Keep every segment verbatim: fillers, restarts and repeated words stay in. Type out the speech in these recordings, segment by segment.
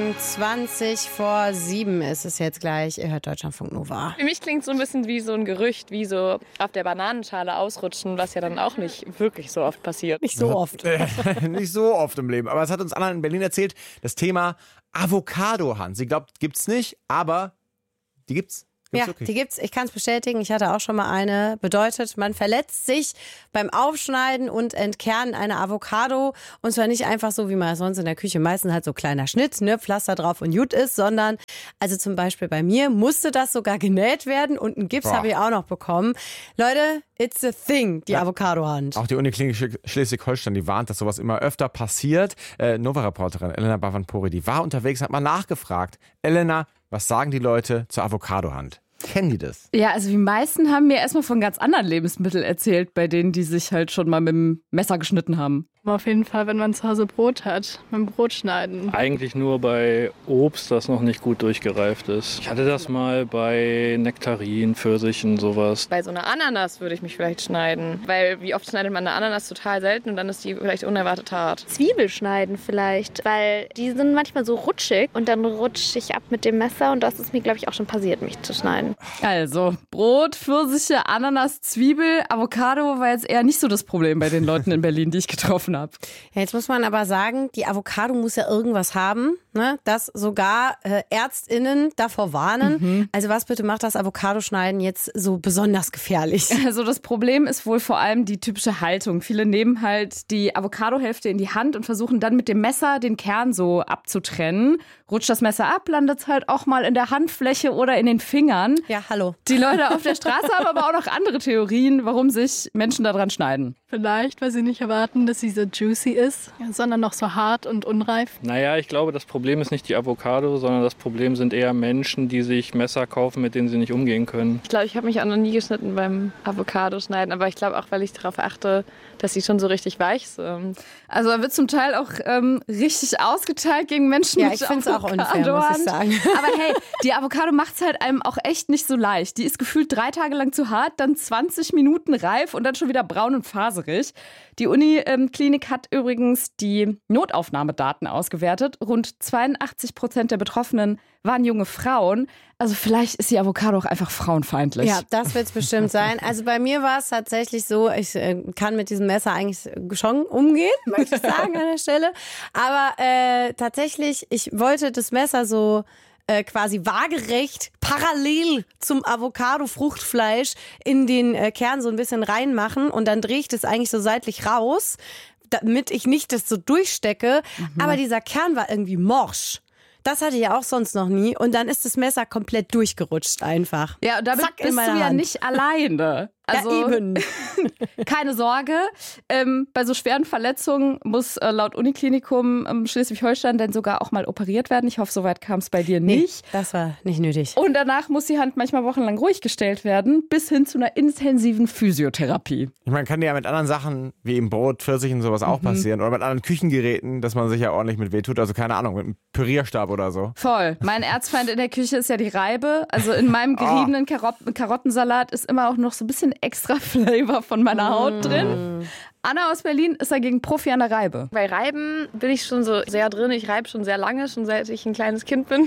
Morgen, zwanzig vor sieben ist es jetzt gleich. Ihr hört Deutschlandfunk Nova. Für mich klingt es so ein bisschen wie so ein Gerücht, wie so auf der Bananenschale ausrutschen, was ja dann auch nicht wirklich so oft passiert. Nicht so oft. Nicht so oft im Leben. Aber es hat uns Anna in Berlin erzählt, das Thema Avocado-Hand. Sie glaubt, gibt's nicht, aber die gibt's. Ja, die gibt's. Ich kann es bestätigen. Ich hatte auch schon mal eine. Bedeutet, man verletzt sich beim Aufschneiden und Entkernen einer Avocado. Und zwar nicht einfach so, wie man sonst in der Küche meistens halt so kleiner Schnitt, ne, Pflaster drauf und gut ist, sondern, also zum Beispiel bei mir musste das sogar genäht werden und einen Gips habe ich auch noch bekommen. Leute, it's a thing, die ja. Avocado-Hand. Auch die Uniklinik Schleswig-Holstein, die warnt, dass sowas immer öfter passiert. Äh, Nova-Reporterin Elena Bavant-Pori, die war unterwegs, hat mal nachgefragt. Elena, was sagen die Leute zur Avocado-Hand? Kennen die das? Ja, also die meisten haben mir erstmal von ganz anderen Lebensmitteln erzählt, bei denen die sich halt schon mal mit dem Messer geschnitten haben. Auf jeden Fall, wenn man zu Hause Brot hat, mit dem Brot schneiden. Eigentlich nur bei Obst, das noch nicht gut durchgereift ist. Ich hatte das mal bei Nektarinen, Pfirsichen, sowas. Bei so einer Ananas würde ich mich vielleicht schneiden, weil wie oft schneidet man eine Ananas total selten und dann ist die vielleicht unerwartet hart. Zwiebel schneiden vielleicht, weil die sind manchmal so rutschig und dann rutsche ich ab mit dem Messer und das ist mir, glaube ich, auch schon passiert, mich zu schneiden. Also Brot, Pfirsiche, Ananas, Zwiebel, Avocado war jetzt eher nicht so das Problem bei den Leuten in Berlin, die ich getroffen habe. Ja, jetzt muss man aber sagen, die Avocado muss ja irgendwas haben, ne? Dass sogar äh, ÄrztInnen davor warnen. Mhm. Also was bitte macht das Avocado-Schneiden jetzt so besonders gefährlich? Also das Problem ist wohl vor allem die typische Haltung. Viele nehmen halt die Avocado-Hälfte in die Hand und versuchen dann mit dem Messer den Kern so abzutrennen. Rutscht das Messer ab, landet es halt auch mal in der Handfläche oder in den Fingern. Ja, hallo. Die Leute auf der Straße haben aber auch noch andere Theorien, warum sich Menschen daran schneiden. Vielleicht, weil sie nicht erwarten, dass sie so juicy ist, sondern noch so hart und unreif. Naja, ich glaube, das Problem ist nicht die Avocado, sondern das Problem sind eher Menschen, die sich Messer kaufen, mit denen sie nicht umgehen können. Ich glaube, ich habe mich auch noch nie geschnitten beim Avocado-Schneiden, aber ich glaube auch, weil ich darauf achte, dass sie schon so richtig weich sind. Also da wird zum Teil auch ähm, richtig ausgeteilt gegen Menschen ja, mit ich finde es auch unfair, muss ich sagen. Aber hey, die Avocado macht es halt einem auch echt nicht so leicht. Die ist gefühlt drei Tage lang zu hart, dann zwanzig Minuten reif und dann schon wieder braun und faserig. Die Uniklinik hat übrigens die Notaufnahmedaten ausgewertet. Rund zweiundachtzig Prozent der Betroffenen waren junge Frauen. Also vielleicht ist die Avocado auch einfach frauenfeindlich. Ja, das wird es bestimmt sein. Also bei mir war es tatsächlich so, ich äh, kann mit diesem Messer eigentlich schon umgehen, möchte ich sagen an der Stelle. Aber äh, tatsächlich, ich wollte das Messer so äh, quasi waagerecht parallel zum Avocado-Fruchtfleisch in den äh, Kern so ein bisschen reinmachen und dann drehe ich das eigentlich so seitlich raus, damit ich nicht das so durchstecke. Mhm. Aber dieser Kern war irgendwie morsch. Das hatte ich ja auch sonst noch nie. Und dann ist das Messer komplett durchgerutscht einfach. Ja, und damit Zack, bist du ja Hand. nicht alleine. Also, ja, eben. Keine Sorge. Ähm, bei so schweren Verletzungen muss äh, laut Uniklinikum ähm, Schleswig-Holstein dann sogar auch mal operiert werden. Ich hoffe, soweit kam es bei dir nicht. Nee, das war nicht nötig. Und danach muss die Hand manchmal wochenlang ruhig gestellt werden, bis hin zu einer intensiven Physiotherapie. Ich meine, kann ja mit anderen Sachen, wie eben Brot, Pfirsich und sowas auch mhm. passieren. Oder mit anderen Küchengeräten, dass man sich ja ordentlich mit wehtut. Also keine Ahnung, mit einem Pürierstab oder so. Voll. Mein Erzfeind in der Küche ist ja die Reibe. Also in meinem geriebenen Karot- Karottensalat ist immer auch noch so ein bisschen extra Flavor von meiner Haut drin. Anna aus Berlin ist dagegen Profi an der Reibe. Bei Reiben bin ich schon so sehr drin. Ich reibe schon sehr lange, schon seit ich ein kleines Kind bin.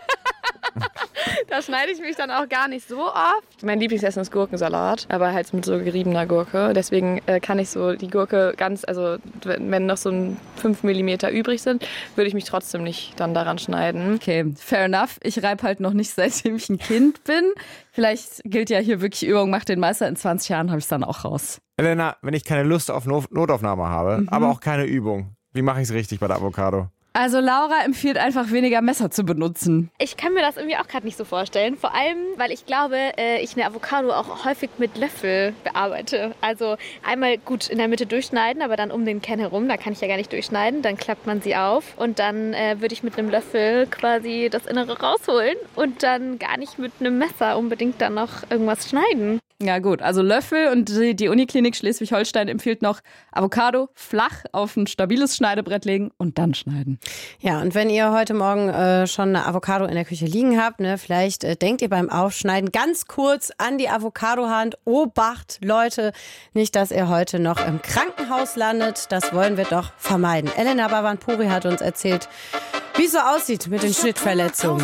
Da schneide ich mich dann auch gar nicht so oft. Mein Lieblingsessen ist Gurkensalat, aber halt mit so geriebener Gurke. Deswegen äh, kann ich so die Gurke ganz, also wenn noch so ein fünf Millimeter übrig sind, würde ich mich trotzdem nicht dann daran schneiden. Okay, fair enough. Ich reibe halt noch nicht, seitdem ich ein Kind bin. Vielleicht gilt ja hier wirklich Übung, macht den Meister. In zwanzig Jahren habe ich es dann auch raus. Elena, wenn ich keine Lust auf Not- Notaufnahme habe, mhm. aber auch keine Übung, wie mache ich es richtig bei der Avocado? Also Laura empfiehlt einfach weniger Messer zu benutzen. Ich kann mir das irgendwie auch gerade nicht so vorstellen. Vor allem, weil ich glaube, ich eine Avocado auch häufig mit Löffel bearbeite. Also einmal gut in der Mitte durchschneiden, aber dann um den Kern herum, da kann ich ja gar nicht durchschneiden. Dann klappt man sie auf und dann äh, würde ich mit einem Löffel quasi das Innere rausholen und dann gar nicht mit einem Messer unbedingt dann noch irgendwas schneiden. Ja gut, also Löffel und die, die Uniklinik Schleswig-Holstein empfiehlt noch Avocado flach auf ein stabiles Schneidebrett legen und dann schneiden. Ja, und wenn ihr heute Morgen äh, schon eine Avocado in der Küche liegen habt, ne, vielleicht äh, denkt ihr beim Aufschneiden ganz kurz an die Avocadohand. Obacht, Leute, nicht, dass ihr heute noch im Krankenhaus landet. Das wollen wir doch vermeiden. Elena Bhavanpuri hat uns erzählt, wie es so aussieht mit den Schnittverletzungen.